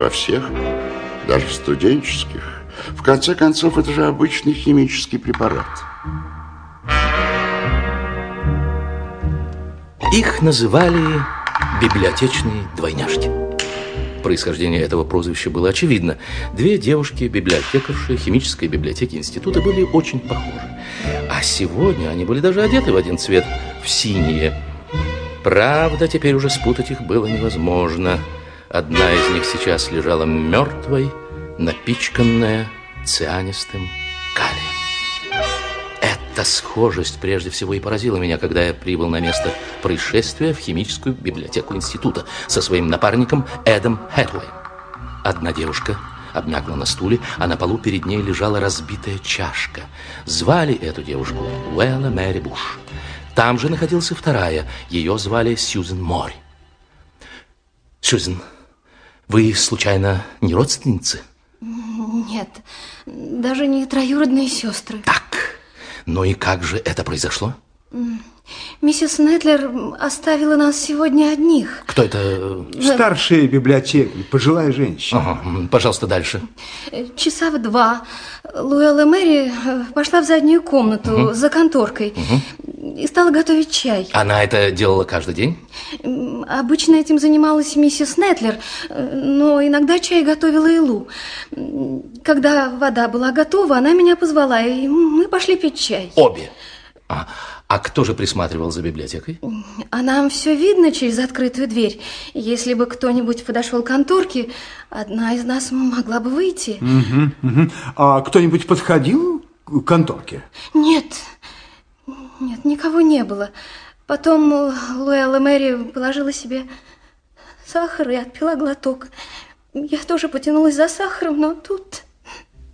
всех, даже студенческих. В конце концов, это же обычный химический препарат. Их называли библиотечные двойняшки. Происхождение этого прозвища было очевидно. Две девушки-библиотекарши химической библиотеки института были очень похожи. А сегодня они были даже одеты в один цвет, в синие. Правда, теперь уже спутать их было невозможно. Одна из них сейчас лежала мертвой, напичканная цианистым калием. Эта схожесть прежде всего и поразила меня, когда я прибыл на место происшествия в химическую библиотеку института со своим напарником Эдом Хэтуэем. Одна девушка обмякла на стуле, а на полу перед ней лежала разбитая чашка. Звали эту девушку Луэлла Мэри Буш. Там же находилась вторая. Ее звали Сьюзен Мори. Сьюзен, вы, случайно, не родственницы? Нет, даже не троюродные сестры. Так, ну и как же это произошло? Миссис Нетлер оставила нас сегодня одних. Кто это? Старшая библиотекарь, пожилая женщина. Ага, пожалуйста, дальше. Часа в 2 Луэлла Мэри пошла в заднюю комнату за конторкой и стала готовить чай. Она это делала каждый день? Обычно этим занималась миссис Нетлер, но иногда чай готовила и Лу. Когда вода была готова, она меня позвала, и мы пошли пить чай. Обе? А кто же присматривал за библиотекой? А нам все видно через открытую дверь. Если бы кто-нибудь подошел к конторке, одна из нас могла бы выйти. А кто-нибудь подходил к конторке? Нет, никого не было. Потом Луэлла Мэри положила себе сахар и отпила глоток. Я тоже потянулась за сахаром, но тут...